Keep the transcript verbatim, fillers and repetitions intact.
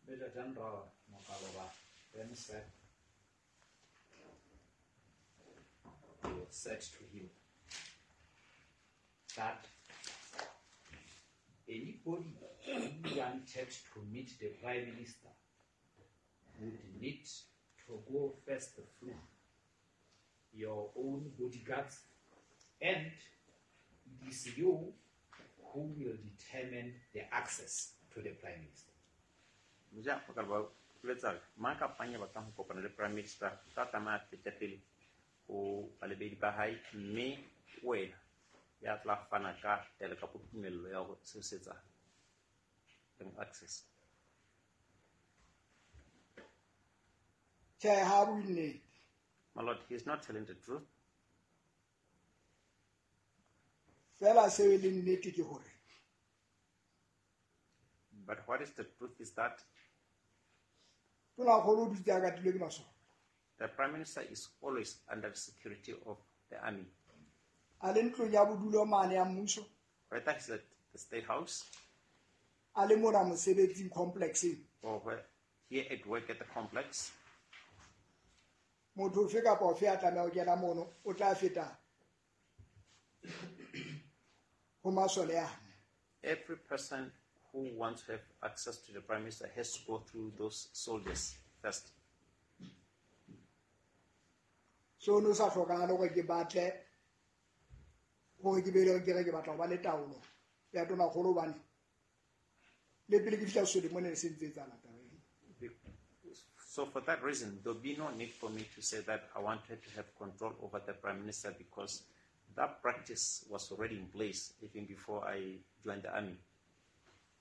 Major General Mokaloba then said, said to him that anybody who wanted to meet the Prime Minister would need to go first through your own bodyguards, and it is you who will determine the access to the Prime Minister. Muja pakalba kuletsa maka panya batang ko pana le Prime Minister tata ma tetepele o balebedi ba hai mme wena ya tla fana ka tele ka putumelo ya go sesetsa and access. My lord, he is not telling the truth. But what is the truth is that the Prime Minister is always under the security of the army. Whether he's at the State House or where, here at work at the complex, every person who wants to have access to the Prime Minister has to go through those soldiers first. So no sa tlhoka go ke batle go ke bele ke re ke batla ba le taolo ya tona golo bane le pele ke fitla sodi mone se ntse tsala taba. So for that reason, there'll be no need for me to say that I wanted to have control over the Prime Minister, because that practice was already in place even before I joined the army.